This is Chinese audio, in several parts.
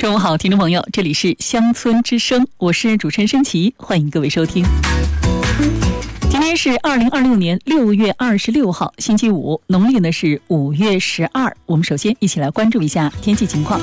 中午好，听众朋友，这里是乡村之声，我是主持人申琪，欢迎各位收听。今天是2026年6月26号，星期五，农历呢是5月12。我们首先一起来关注一下天气情况。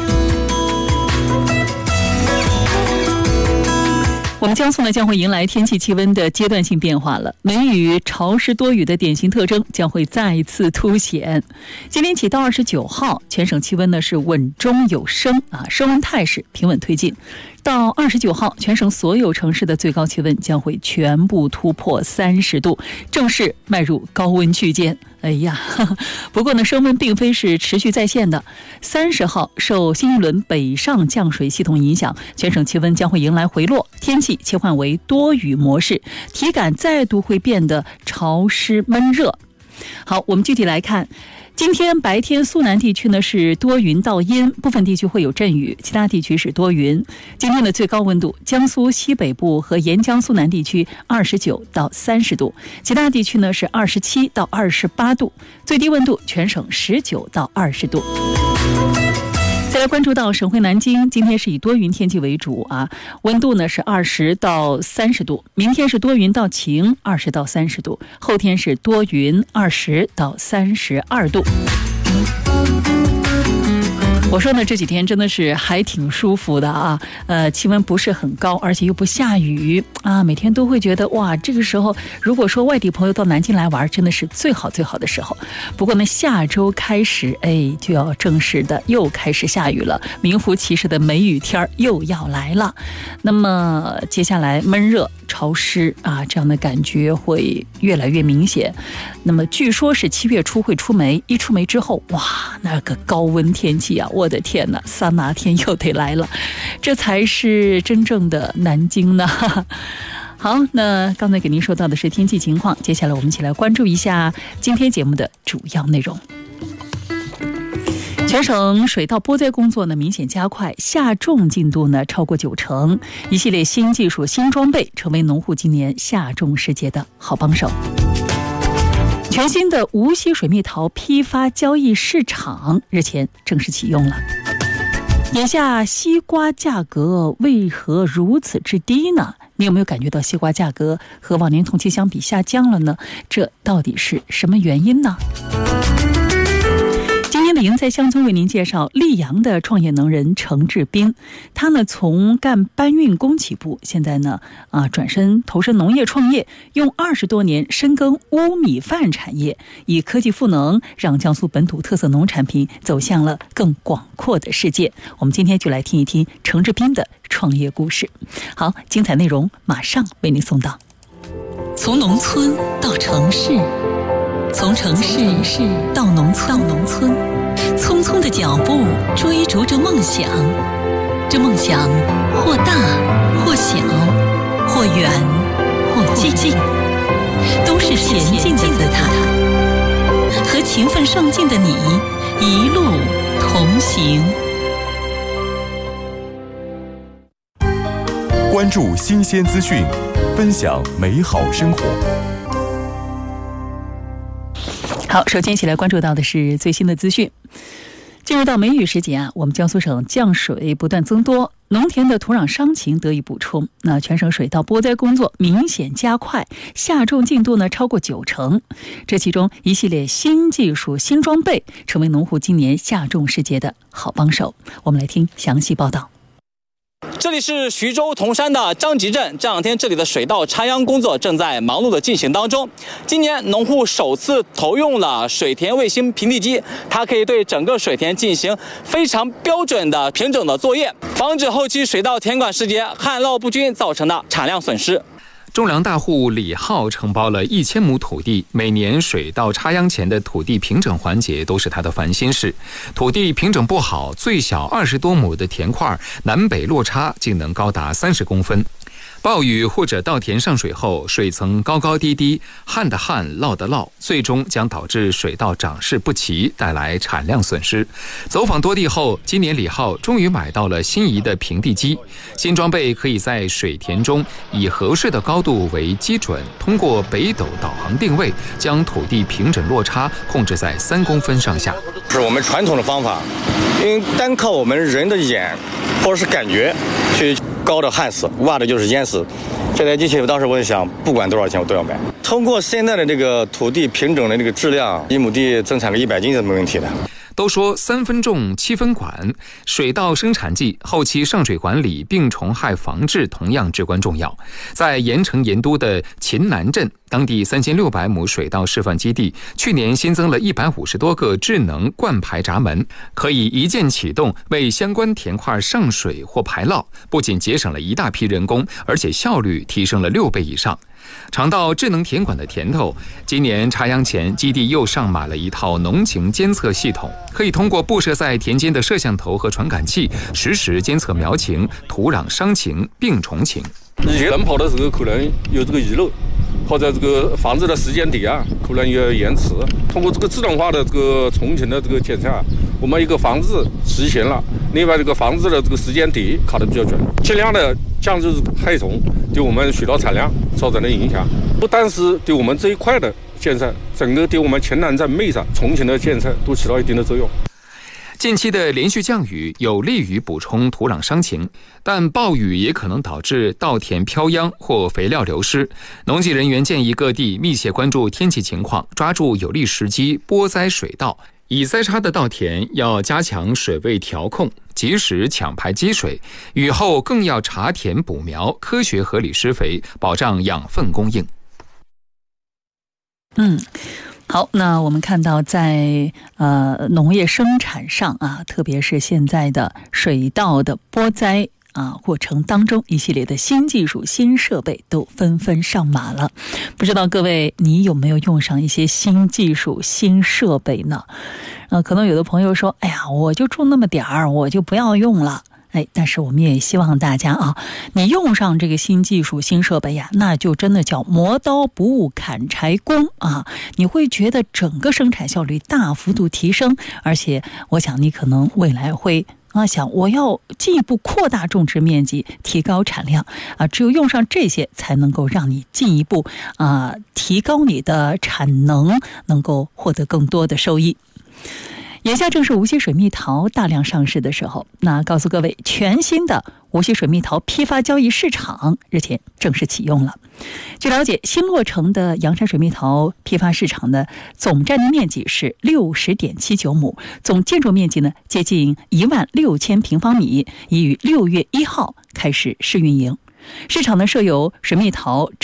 我们江苏呢将会迎来天气气温的阶段性变化了，梅雨、潮湿多雨的典型特征将会再次凸显。今天起到29号，全省气温呢是稳中有升升温态势平稳推进。到29号，全省所有城市的最高气温将会全部突破30度，正式迈入高温区间。不过呢，升温并非是持续在线的。30号，受新一轮北上降水系统影响，全省气温将会迎来回落，天气切换为多雨模式，体感再度会变得潮湿闷热。好，我们具体来看。今天白天苏南地区呢是多云到阴，部分地区会有阵雨，其他地区是多云。今天的最高温度，江苏西北部和沿江苏南地区29到30度，其他地区呢是27到28度，最低温度全省19到20度。再来关注到省会南京，今天是以多云天气为主温度呢是20到30度，明天是多云到晴20到30度，后天是多云20到32度。我说呢，这几天真的是还挺舒服的气温不是很高，而且又不下雨每天都会觉得哇，这个时候如果说外地朋友到南京来玩，真的是最好最好的时候。不过呢，下周开始就要正式的又开始下雨了，名副其实的梅雨天又要来了。那么接下来闷热潮湿这样的感觉会越来越明显。那么据说是7月初会出梅，一出梅之后，哇，那个高温天气我的天哪，桑拿天又得来了，这才是真正的南京呢。好，那刚才给您说到的是天气情况，接下来我们一起来关注一下今天节目的主要内容。全省水稻播栽工作呢明显加快，下种进度呢超过90%，一系列新技术、新装备成为农户今年下种时节的好帮手。全新的无锡水蜜桃批发交易市场日前正式启用了。眼下西瓜价格为何如此之低呢？你有没有感觉到西瓜价格和往年同期相比下降了呢？这到底是什么原因呢？今天的赢在乡村为您介绍溧阳的创业能人程志斌，他呢从干搬运工起步，现在呢转身投身农业创业，用20多年深耕乌米饭产业，以科技赋能，让江苏本土特色农产品走向了更广阔的世界。我们今天就来听一听程志斌的创业故事。好，精彩内容马上为您送到。从农村到城市，从城市到农村，匆匆的脚步追逐着梦想，这梦想或大或小，或远或近，都是前进的姿态。和勤奋上进的你一路同行。 关注新鲜资讯，分享美好生活。 好，首先一起来关注到的是最新的资讯。进入到梅雨时节我们江苏省降水不断增多，农田的土壤伤情得以补充，那全省水稻播栽工作明显加快，下种进度呢超过90%。这其中一系列新技术、新装备成为农户今年下种时节的好帮手。我们来听详细报道。 这里是徐州铜山的张集镇，这两天这里的水稻插秧工作正在忙碌的进行当中。今年农户首次投用了水田卫星平地机，它可以对整个水田进行非常标准的平整的作业，防止后期水稻田管时节旱涝不均造成的产量损失。 种粮大户李浩承包了1000亩土地，每年水稻插秧前的土地平整环节都是他的烦心事。土地平整不好，最小20多亩的田块南北落差竟能高达30公分。暴雨或者稻田上水后，水层高高低低，旱的旱，涝的涝，最终将导致水稻长势不齐，带来产量损失。走访多地后，今年李浩终于买到了心仪的平地机。新装备可以在水田中以合适的高度为基准，通过北斗导航定位，将土地平整落差控制在3公分上下。 是我们传统的方法，因为单靠我们人的眼或者是感觉去高的焊死，挖的就是淹死。这台机器当时我就想，不管多少钱我都要买。通过现在的这个土地平整的这个质量，1亩地增产个100斤是没问题的。 都说3分种7分管，水稻生产季后期上水管理、病虫害防治同样至关重要。在盐城盐都的秦南镇，当地3600亩水稻示范基地，去年新增了150多个智能灌排闸门，可以一键启动，为相关田块上水或排涝，不仅节省了一大批人工，而且效率提升了6倍以上。尝到智能田管的甜头，今年插秧前，基地又上马了一套农情监测系统，可以通过布设在田间的摄像头和传感器，实时监测苗情、土壤伤情、病虫情。 人跑的时候可能有这个遗漏，或者这个房子的时间点啊，可能有延迟。通过这个自动化的这个虫情的这个检测，我们一个房子实现了，另外这个房子的这个时间点卡得比较准，尽量的降制害虫对我们水稻产量造成的影响。不单是对我们这一块的建设，整个对我们秦南镇妹上虫情的建设都起到一定的作用。 近期的连续降雨有利于补充土壤伤情，但暴雨也可能导致稻田飘秧或肥料流失。农技人员建议各地密切关注天气情况，抓住有利时机播栽水稻。已栽插的稻田要加强水位调控，及时抢排积水，雨后更要查田补苗，科学合理施肥，保障养分供应。 好，那我们看到在农业生产上啊，特别是现在的水稻的播栽过程当中，一系列的新技术、新设备都纷纷上马了。不知道各位你有没有用上一些新技术、新设备呢？可能有的朋友说，哎呀，我就种那么点儿，我就不要用了。但是我们也希望大家你用上这个新技术、新设备呀，那就真的叫磨刀不误砍柴工你会觉得整个生产效率大幅度提升，而且我想你可能未来会想我要进一步扩大种植面积，提高产量只有用上这些，才能够让你进一步提高你的产能，能够获得更多的收益。眼下正是无锡水蜜桃大量上市的时候，那告诉各位，全新的无锡水蜜桃批发交易市场日前正式启用了。据了解，新落成的阳山水蜜桃批发市场的总占地面积是60.79亩，总建筑面积呢接近16000平方米，已于6月1号开始试运营。市场呢设有水蜜桃